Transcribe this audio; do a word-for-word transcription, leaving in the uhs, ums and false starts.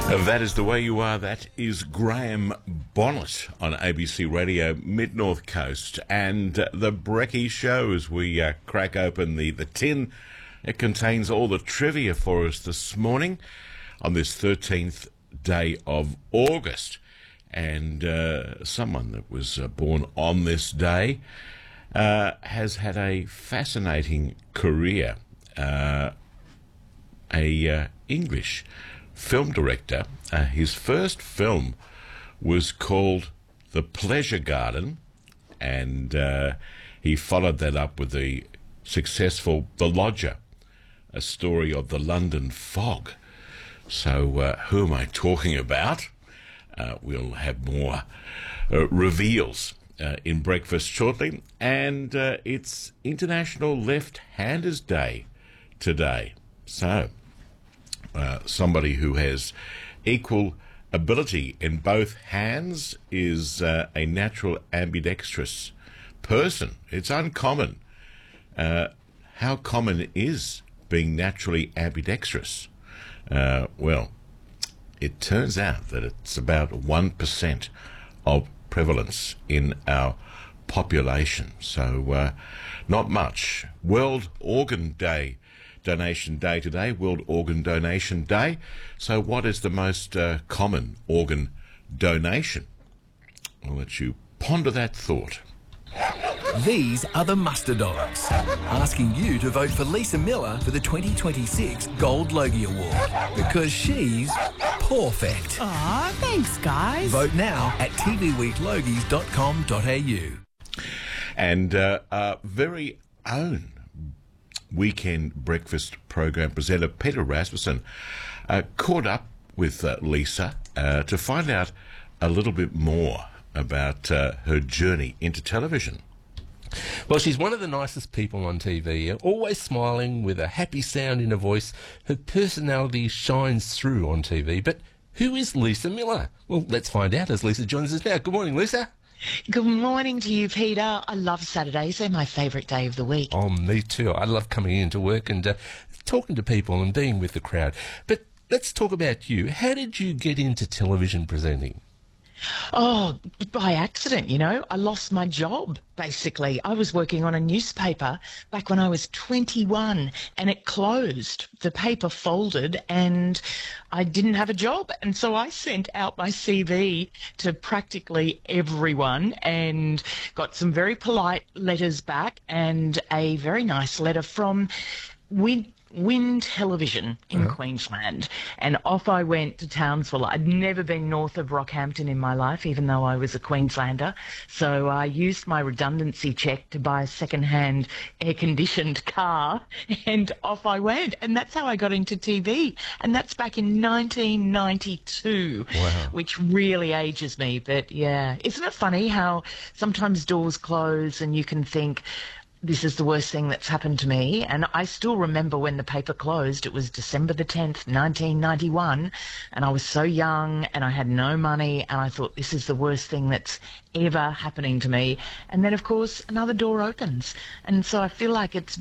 That is the way you are. That is Graham Bonnet on A B C Radio, Mid-North Coast, and uh, the Brecky Show as we uh, crack open the, the tin. It contains all the trivia for us this morning on this thirteenth day of August. And uh, someone that was uh, born on this day uh, has had a fascinating career. Uh, a uh, English film director. Uh, his first film was called The Pleasure Garden, and uh, he followed that up with the successful The Lodger, a story of the London fog. So uh, who am I talking about? Uh, we'll have more uh, reveals uh, in breakfast shortly, and uh, it's International Left-Handers Day today. So Uh, somebody who has equal ability in both hands is uh, a natural ambidextrous person. It's uncommon. Uh, how common is being naturally ambidextrous? Uh, well, it turns out that it's about one percent of prevalence in our population. So uh, not much. World Organ Day. Donation Day today, World Organ Donation Day. So what is the most uh, common organ donation? I'll let you ponder that thought. These are the Muster Dogs, asking you to vote for Lisa Miller for the twenty twenty-six Gold Logie Award, because she's perfect. Aw, thanks, guys. Vote now at t v week logies dot com dot a u. And uh, our very own weekend breakfast program presenter Peter Rasmussen uh, caught up with uh, Lisa uh, to find out a little bit more about uh, her journey into television. Well, she's one of the nicest people on T V, always smiling with a happy sound in her voice. Her personality shines through on T V. But who is Lisa Miller? Well, let's find out as Lisa joins us now. Good morning, Lisa. Good morning to you, Peter. I love Saturdays. They're my favourite day of the week. Oh, me too. I love coming into work and uh, talking to people and being with the crowd. But let's talk about you. How did you get into television presenting? Oh, by accident, you know. I lost my job, basically. I was working on a newspaper back when I was twenty-one, and it closed. The paper folded, and I didn't have a job. And so I sent out my C V to practically everyone and got some very polite letters back and a very nice letter from Win. Win Television in uh-huh. Queensland, and off I went to Townsville. I'd never been north of Rockhampton in my life, even though I was a Queenslander, so I used my redundancy check to buy a second-hand air-conditioned car, and off I went, and that's how I got into T V, and that's back in nineteen ninety-two. Wow. Which really ages me, but yeah. Isn't it funny how sometimes doors close and you can think, this is the worst thing that's happened to me? And I still remember when the paper closed. It was December the tenth, nineteen ninety-one, and I was so young and I had no money, and I thought, this is the worst thing that's ever happening to me. And then, of course, another door opens. And so I feel like it's